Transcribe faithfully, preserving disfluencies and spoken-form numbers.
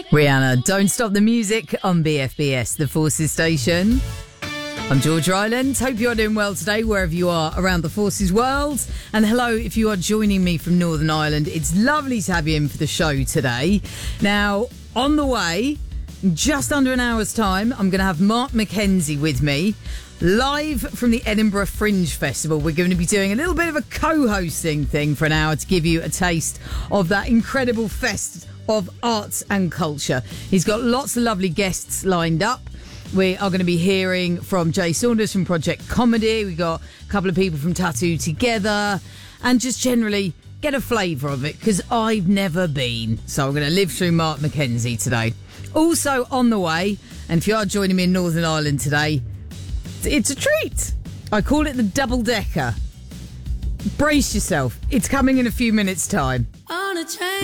Rihanna, Don't Stop the Music on B F B S, the Forces station. I'm George Ryland. Hope you're doing well today, wherever you are around the Forces world. And hello, if you are joining me from Northern Ireland. It's lovely to have you in for the show today. Now, on the way, just under an hour's time, I'm going to have Mark McKenzie with me, live from the Edinburgh Fringe Festival. We're going to be doing a little bit of a co-hosting thing for an hour to give you a taste of that incredible fest of arts and culture. He's got lots of lovely guests lined up. We are going to be hearing from Jay Saunders from Project Comedy. We've got a couple of people from Tattoo Together, and just generally get a flavour of it, because I've never been. So I'm going to live through Mark McKenzie today. Also on the way, and if you are joining me in Northern Ireland today, it's a treat. I call it the double decker. Brace yourself. It's coming in a few minutes' time. On a train.